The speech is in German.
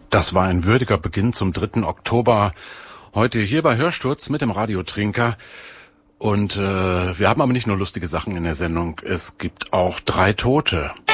Das war ein würdiger Beginn zum 3. Oktober. Heute hier bei Hörsturz mit dem Radiotrinker. Und wir haben aber nicht nur lustige Sachen in der Sendung. Es gibt auch 3 Tote.